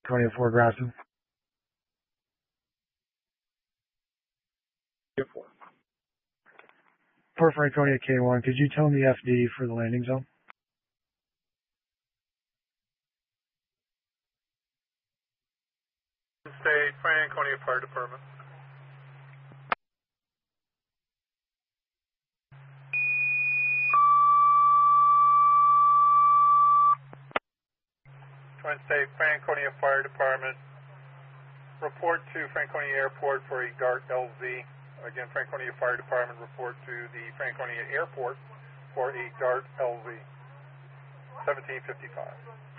24 Grafton. For Franconia K1, could you tone the FD for the landing zone? State, Franconia Fire Department. Twin State, Franconia Fire Department. Report to Franconia Airport for a Dart LZ. Again, Franconia Fire Department, report to the Franconia Airport for a Dart LZ. 1755.